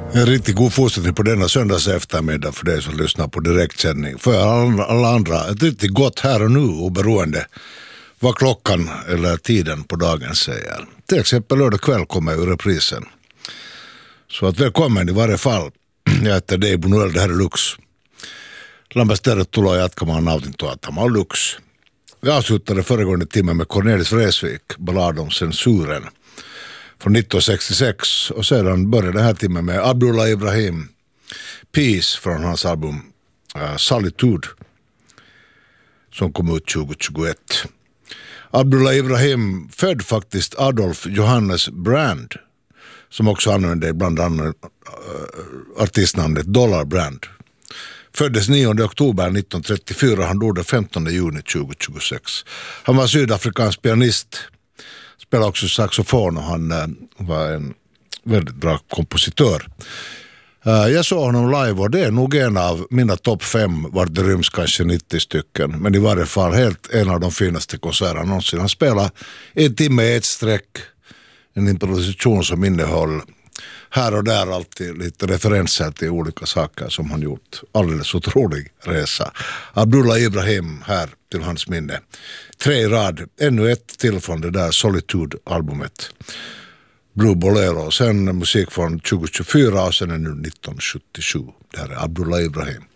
En riktigt god fortsättning på denna söndags eftermiddag för dig som lyssnar på direktsändning. För alla andra, ett riktigt gott här och nu oberoende vad klockan eller tiden på dagen säger. Till exempel lördag kväll kommer ju reprisen. Så att välkommen i varje fall. Jag heter Dave Bonuel, det här är Lux. Lämpästeret tuloa jatkamaan nautintoa. Tämä on Lux. Vi avslutade föregående timme med Cornelis Vreeswijk, ballad om censuren från 1966, och sedan började den här timmen med Abdullah Ibrahim, Peace, från hans album Solitude som kom ut 2021. Abdullah Ibrahim född faktiskt Adolf Johannes Brand, som också använde bland annat artistnamnet Dollar Brand. Föddes 9 oktober 1934, han dog den 15 juni 2026. Han var sydafrikansk pianist, spelade också saxofon och han var en väldigt bra kompositör. Jag såg honom live och det är nog en av mina topp 5, var det ryms kanske 90 stycken. Men i varje fall helt en av de finaste konserterna någonsin. Han spelade 1 timme i ett streck, en improvisation som innehöll här och där alltid lite referenser till olika saker som han gjort. Alldeles otrolig resa. Abdullah Ibrahim här till hans minne. 3 i rad, ännu ett till från det där Solitude-albumet. Blue Bolero, sen musik från 2024 och sen är nu 1977. Det här är Abdullah Ibrahim.